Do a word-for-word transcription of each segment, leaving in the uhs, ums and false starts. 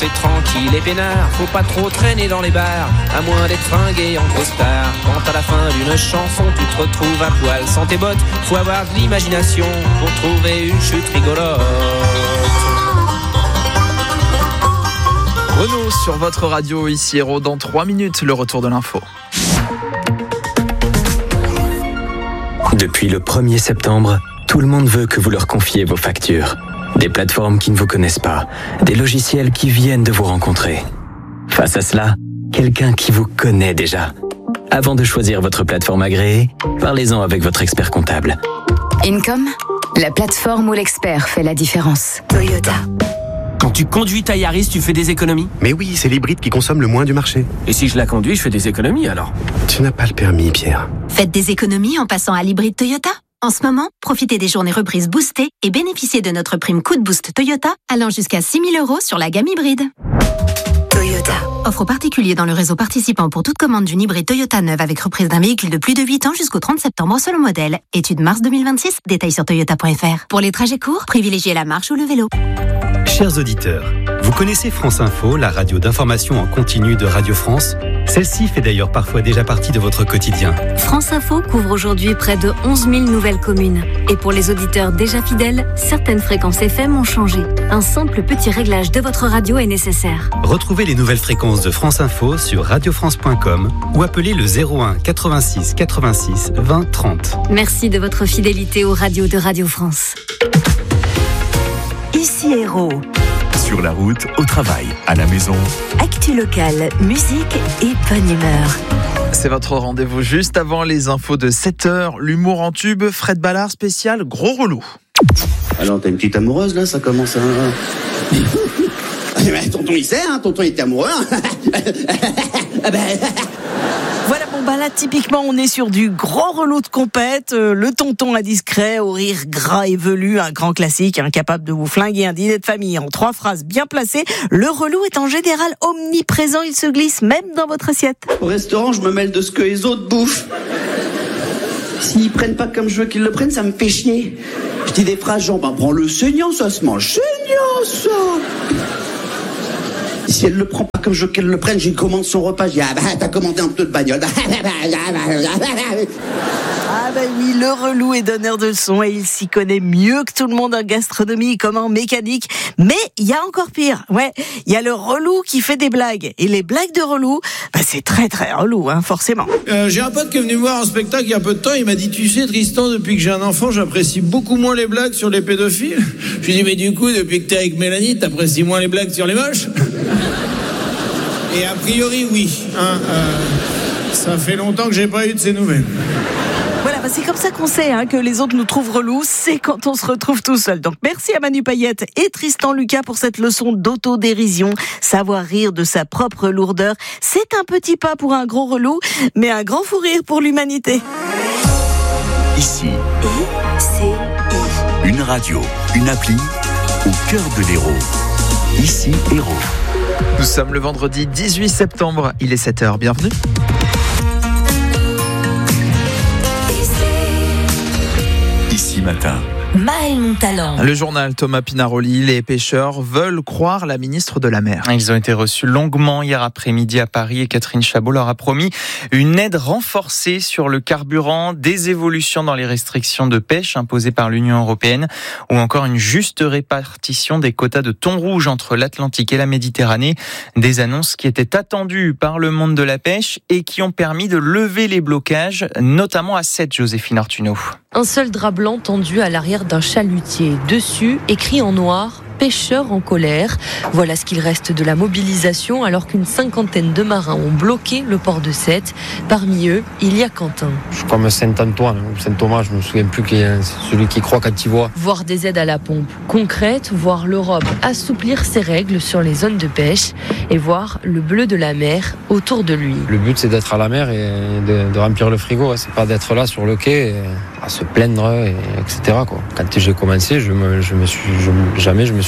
t'es tranquille et peinard, faut pas trop traîner dans les bars, à moins d'être fringué en costard. Quand à la fin d'une chanson tu te retrouves à poil sans tes bottes, faut avoir de l'imagination pour trouver une chute rigolote. Renaud sur votre radio, ici Héros, dans trois minutes, le retour de l'info. Depuis le premier septembre, tout le monde veut que vous leur confiez vos factures. Des plateformes qui ne vous connaissent pas, des logiciels qui viennent de vous rencontrer. Face à cela, quelqu'un qui vous connaît déjà. Avant de choisir votre plateforme agréée, parlez-en avec votre expert comptable. Income, la plateforme où l'expert fait la différence. Toyota. Quand tu conduis ta Yaris, tu fais des économies ? Mais oui, c'est l'hybride qui consomme le moins du marché. Et si je la conduis, je fais des économies alors ? Tu n'as pas le permis, Pierre. Faites des économies en passant à l'hybride Toyota. En ce moment, profitez des journées reprises boostées et bénéficiez de notre prime coup de boost Toyota allant jusqu'à six mille euros sur la gamme hybride. Toyota. Offre aux particuliers dans le réseau participant pour toute commande d'une hybride Toyota neuve avec reprise d'un véhicule de plus de huit ans jusqu'au trente septembre selon modèle. Étude mars deux mille vingt-six, détails sur toyota point f r. Pour les trajets courts, privilégiez la marche ou le vélo. Chers auditeurs, vous connaissez France Info, la radio d'information en continu de Radio France ? Celle-ci fait d'ailleurs parfois déjà partie de votre quotidien. France Info couvre aujourd'hui près de onze mille nouvelles communes. Et pour les auditeurs déjà fidèles, certaines fréquences F M ont changé. Un simple petit réglage de votre radio est nécessaire. Retrouvez les nouvelles fréquences de France Info sur radio france point com ou appelez le zéro un quatre-vingt-six quatre-vingt-six vingt trente. Merci de votre fidélité aux radios de Radio France. Ici Héros. Sur la route, au travail, à la maison. Actu locale, musique et bonne humeur. C'est votre rendez-vous juste avant les infos de sept heures. L'humour en tube, Fred Ballard spécial Gros Relou. Alors t'as une petite amoureuse là, ça commence à... Tonton il sait, hein, tonton il était amoureux. Voilà, bon bah là typiquement on est sur du gros relou de compète, euh, le tonton indiscret au rire gras et velu, un grand classique, incapable de vous flinguer un dîner de famille en trois phrases bien placées. Le relou est en général omniprésent, il se glisse même dans votre assiette. Au restaurant je me mêle de ce que les autres bouffent. S'ils prennent pas comme je veux qu'ils le prennent, ça me fait chier. Je dis des phrases genre, bah prends le saignant, ça se mange saignant ça. Si elle le prend pas comme je veux qu'elle le prenne, j'ai commandé son repas, je dis ah bah t'as commandé un peu de bagnole. Ah bah oui, le relou est donneur de leçons et il s'y connaît mieux que tout le monde en gastronomie comme en mécanique. Mais il y a encore pire, ouais, il y a le relou qui fait des blagues. Et les blagues de relou, bah c'est très très relou, hein, forcément. Euh, j'ai un pote qui est venu me voir en spectacle il y a peu de temps, il m'a dit tu sais Tristan, depuis que j'ai un enfant, j'apprécie beaucoup moins les blagues sur les pédophiles. Je lui ai dit mais du coup, depuis que t'es avec Mélanie, t'apprécies moins les blagues sur les moches? Et a priori oui, hein, euh, ça fait longtemps que j'ai pas eu de ces nouvelles. Voilà, bah c'est comme ça qu'on sait hein, que les autres nous trouvent relous, c'est quand on se retrouve tout seul. Donc merci à Manu Payette et Tristan Lucas pour cette leçon d'autodérision. Savoir rire de sa propre lourdeur, c'est un petit pas pour un gros relou, mais un grand fou rire pour l'humanité. Ici, I C I. Une radio, une appli, au cœur de l'Hérault. Ici Hérault. Nous sommes le vendredi dix-huit septembre, il est sept heures, bienvenue. Ici matin. Maël Montalent. Le journal Thomas Pinaroli, les pêcheurs veulent croire la ministre de la Mer. Ils ont été reçus longuement hier après-midi à Paris et Catherine Chabot leur a promis une aide renforcée sur le carburant, des évolutions dans les restrictions de pêche imposées par l'Union européenne ou encore une juste répartition des quotas de thon rouge entre l'Atlantique et la Méditerranée. Des annonces qui étaient attendues par le monde de la pêche et qui ont permis de lever les blocages, notamment à Sète, Joséphine Artuneau. Un seul drap blanc tendu à l'arrière d'un chalutier. Dessus, écrit en noir, pêcheurs en colère. Voilà ce qu'il reste de la mobilisation alors qu'une cinquantaine de marins ont bloqué le port de Sète. Parmi eux, il y a Quentin. Je suis comme Saint-Antoine ou Saint-Thomas, je me souviens plus qui est celui qui croit quand il voit. Voir des aides à la pompe concrètes, voir l'Europe assouplir ses règles sur les zones de pêche et voir le bleu de la mer autour de lui. Le but c'est d'être à la mer et de, de remplir le frigo, c'est pas d'être là sur le quai et à se plaindre, et, etc. Quoi. Quand j'ai commencé, je me, je me suis, je, jamais je me suis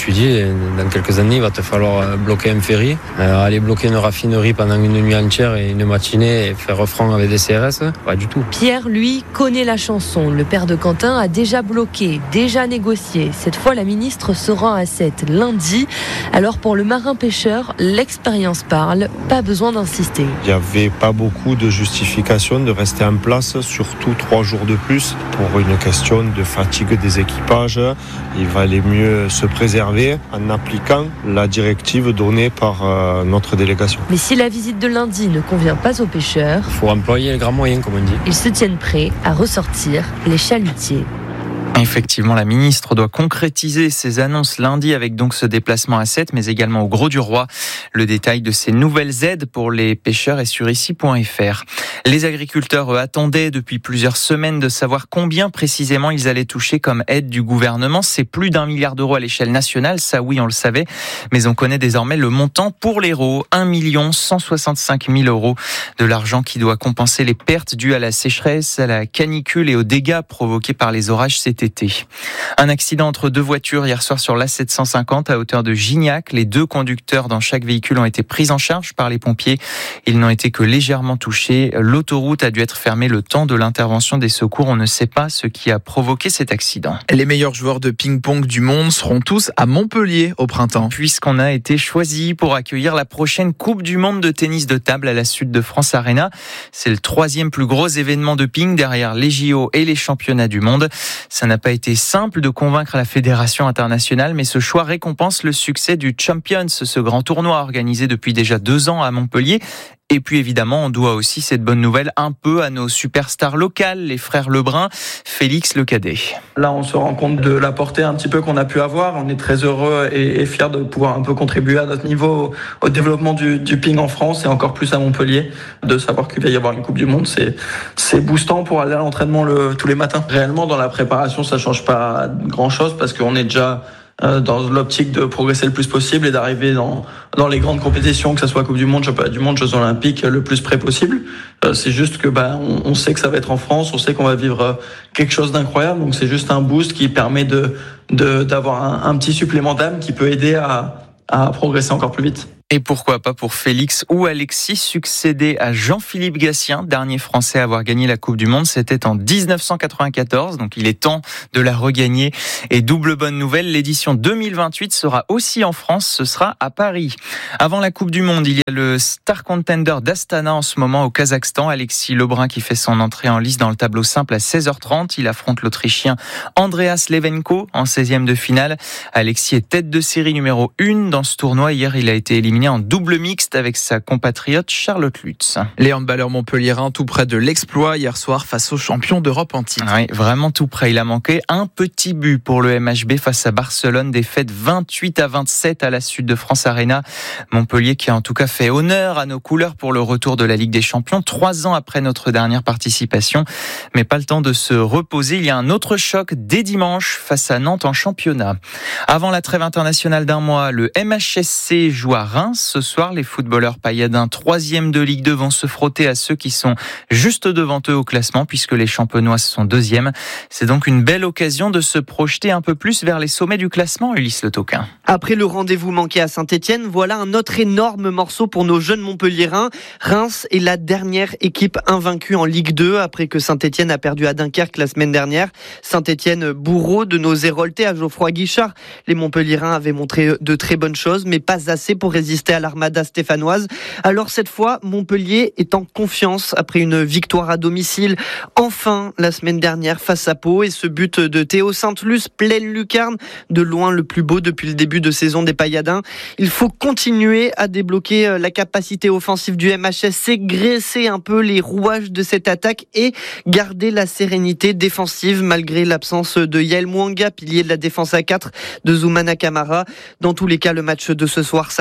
suis dit, dans quelques années, il va te falloir bloquer un ferry, euh, aller bloquer une raffinerie pendant une nuit entière et une matinée et faire franc avec des C R S, pas du tout. Pierre, lui, connaît la chanson. Le père de Quentin a déjà bloqué, déjà négocié. Cette fois, la ministre se rend à Sète lundi. Alors pour le marin-pêcheur, l'expérience parle, pas besoin d'insister. Il n'y avait pas beaucoup de justification de rester en place, surtout trois jours de plus, pour une question de fatigue des équipages. Il valait mieux se préserver en appliquant la directive donnée par euh, notre délégation. Mais si la visite de lundi ne convient pas aux pêcheurs, il faut employer les grands moyens, comme on dit. Ils se tiennent prêts à ressortir les chalutiers. Effectivement, la ministre doit concrétiser ses annonces lundi avec donc ce déplacement à Sète, mais également au Grau-du-Roi. Le détail de ces nouvelles aides pour les pêcheurs est sur ici point f r. Les agriculteurs eux, attendaient depuis plusieurs semaines de savoir combien précisément ils allaient toucher comme aide du gouvernement. C'est plus d'un milliard d'euros à l'échelle nationale, ça oui on le savait, mais on connaît désormais le montant pour l'Hérault, un million cent soixante-cinq mille euros de l'argent qui doit compenser les pertes dues à la sécheresse, à la canicule et aux dégâts provoqués par les orages cet été. Un accident entre deux voitures hier soir sur l'A sept cent cinquante à hauteur de Gignac. Les deux conducteurs dans chaque véhicule ont été pris en charge par les pompiers. Ils n'ont été que légèrement touchés. L'autoroute a dû être fermée le temps de l'intervention des secours. On ne sait pas ce qui a provoqué cet accident. Les meilleurs joueurs de ping-pong du monde seront tous à Montpellier au printemps. Puisqu'on a été choisi pour accueillir la prochaine Coupe du Monde de tennis de table à la Sud de France Arena. C'est le troisième plus gros événement de ping derrière les J O et les championnats du monde. Ça n'a pas été simple de convaincre la fédération internationale, mais ce choix récompense le succès du Champions, ce grand tournoi organisé depuis déjà deux ans à Montpellier. Et puis évidemment, on doit aussi cette bonne nouvelle un peu à nos superstars locales, les frères Lebrun, Félix le cadet. Là, on se rend compte de la portée un petit peu qu'on a pu avoir. On est très heureux et, et fiers de pouvoir un peu contribuer à notre niveau au, au développement du, du ping en France et encore plus à Montpellier. De savoir qu'il va y avoir une Coupe du Monde, c'est, c'est boostant pour aller à l'entraînement le, tous les matins. Réellement, dans la préparation, ça change pas grand-chose parce qu'on est déjà dans l'optique de progresser le plus possible et d'arriver dans dans les grandes compétitions, que ce soit Coupe du Monde, Championnat du Monde, Jeux Olympiques, le plus près possible. Euh, c'est juste que bah on, on sait que ça va être en France, on sait qu'on va vivre quelque chose d'incroyable, donc c'est juste un boost qui permet de de d'avoir un, un petit supplément d'âme qui peut aider à à progresser encore plus vite. Et pourquoi pas pour Félix ou Alexis succéder à Jean-Philippe Gatien, dernier Français à avoir gagné la Coupe du Monde. C'était en dix-neuf cent quatre-vingt-quatorze, donc il est temps de la regagner. Et double bonne nouvelle, l'édition deux mille vingt-huit sera aussi en France, ce sera à Paris. Avant la Coupe du Monde, il y a le Star Contender d'Astana en ce moment au Kazakhstan. Alexis Lebrun qui fait son entrée en lice dans le tableau simple à seize heures trente. Il affronte l'Autrichien Andreas Levenko en seizième de finale. Alexis est tête de série numéro un dans ce tournoi. Hier, il a été éliminé en double mixte avec sa compatriote Charlotte Lutz. Les handballeurs montpelliérains tout près de l'exploit hier soir face aux champions d'Europe en titre. Oui, vraiment tout près. Il a manqué un petit but pour le M H B face à Barcelone. Défaite vingt-huit à vingt-sept à la Sud de France Arena. Montpellier qui a en tout cas fait honneur à nos couleurs pour le retour de la Ligue des Champions, trois ans après notre dernière participation. Mais pas le temps de se reposer. Il y a un autre choc dès dimanche face à Nantes en championnat. Avant la trêve internationale d'un mois, le M H S C joue à Reims. Ce soir, les footballeurs pailladins, troisième de Ligue deux, vont se frotter à ceux qui sont juste devant eux au classement, puisque les Champenois sont deuxièmes. C'est donc une belle occasion de se projeter un peu plus vers les sommets du classement, Ulysse Le Toquin. Après le rendez-vous manqué à Saint-Etienne, voilà un autre énorme morceau pour nos jeunes Montpelliérains. Reims est la dernière équipe invaincue en Ligue deux, après que Saint-Etienne a perdu à Dunkerque la semaine dernière. Saint-Etienne, bourreau de nos Héroltais à Geoffroy Guichard. Les Montpelliérains avaient montré de très bonnes choses, mais pas assez pour résister à l'armada stéphanoise. Alors cette fois, Montpellier est en confiance après une victoire à domicile. Enfin, la semaine dernière face à Pau, et ce but de Théo Sainte-Luce, pleine lucarne, de loin le plus beau depuis le début de saison des Pailladins. Il faut continuer à débloquer la capacité offensive du M H S C, graisser un peu les rouages de cette attaque et garder la sérénité défensive malgré l'absence de Yael Mwanga, pilier de la défense à quatre, de Zoumana Kamara. Dans tous les cas, le match de ce soir s'annonce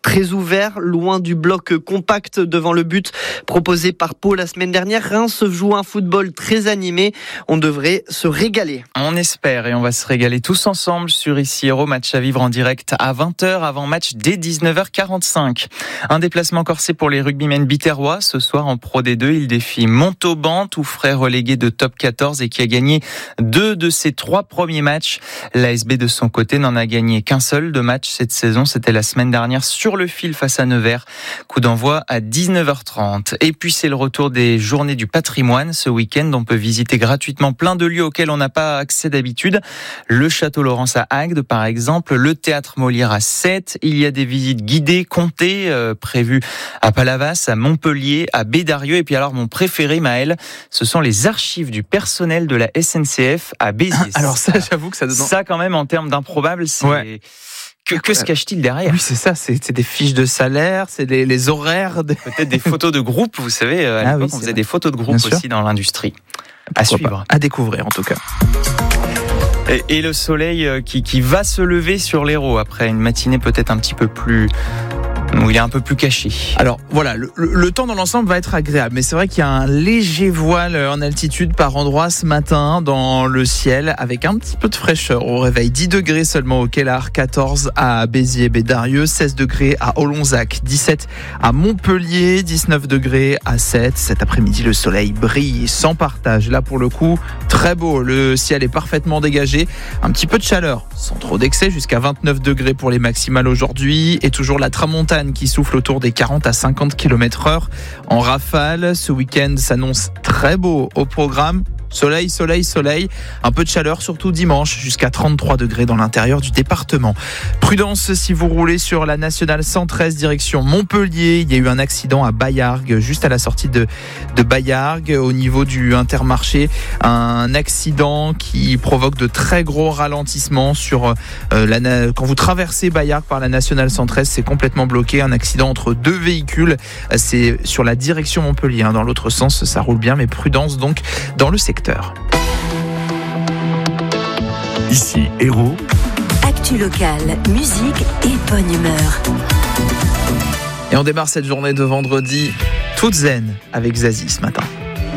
très ouvert, loin du bloc compact devant le but proposé par Pau la semaine dernière. Reims joue un football très animé. On devrait se régaler. On espère et on va se régaler tous ensemble sur Ici Héros. Match à vivre en direct à vingt heures, avant match dès dix-neuf heures quarante-cinq. Un déplacement corsé pour les rugbymen biterrois. Ce soir en Pro D deux, ils défient Montauban, tout frais relégué de top quatorze et qui a gagné deux de ses trois premiers matchs. L'A S B de son côté n'en a gagné qu'un seul de match cette saison. C'était la semaine dernière sur le fil face à Nevers. Coup d'envoi à dix-neuf heures trente. Et puis c'est le retour des journées du patrimoine. Ce week-end, on peut visiter gratuitement plein de lieux auxquels on n'a pas accès d'habitude. Le Château Laurence à Agde, par exemple, le Théâtre Molière à Sète. Il y a des visites guidées, comptées, euh, prévues à Palavas, à Montpellier, à Bédarieux. Et puis alors, mon préféré, Maël, ce sont les archives du personnel de la S N C F à Béziers. Alors ça, j'avoue que ça donne... Ça, quand même, en termes d'improbables, c'est... Ouais. Que, que se cache-t-il derrière ? Oui, c'est ça, c'est, c'est des fiches de salaire, c'est les, les horaires. De... Peut-être des photos de groupe, vous savez, à ah l'époque, oui, on faisait vrai. des photos de groupe aussi dans l'industrie. Pourquoi à suivre. Pas. À découvrir, en tout cas. Et, et le soleil qui, qui va se lever sur l'Hérault après une matinée peut-être un petit peu plus... où il est un peu plus caché. Alors voilà, le, le, le temps dans l'ensemble va être agréable, mais c'est vrai qu'il y a un léger voile en altitude par endroit ce matin dans le ciel, avec un petit peu de fraîcheur au réveil. dix degrés seulement au Kellar, quatorze à Béziers-Bédarieux, seize degrés à Olonzac, dix-sept à Montpellier, dix-neuf degrés à Sète. Cet après-midi, le soleil brille sans partage. Là, pour le coup, très beau. Le ciel est parfaitement dégagé. Un petit peu de chaleur, sans trop d'excès, jusqu'à vingt-neuf degrés pour les maximales aujourd'hui. Et toujours la tramontane qui souffle autour des quarante à cinquante kilomètres heure en rafale. Ce week-end s'annonce très beau au programme. Soleil, soleil, soleil. Un peu de chaleur, surtout dimanche, jusqu'à trente-trois degrés dans l'intérieur du département. Prudence si vous roulez sur la nationale cent treize direction Montpellier. Il y a eu un accident à Baillargues, juste à la sortie de, de Baillargues, au niveau du Intermarché. Un accident qui provoque de très gros ralentissements sur euh, la, quand vous traversez Baillargues par la nationale cent treize, c'est complètement bloqué. Un accident entre deux véhicules. C'est sur la direction Montpellier. Hein. Dans l'autre sens, ça roule bien, mais prudence donc dans le secteur. Ici, Héros. Actu locale, musique et bonne humeur. Et on démarre cette journée de vendredi toute zen avec Zazie ce matin.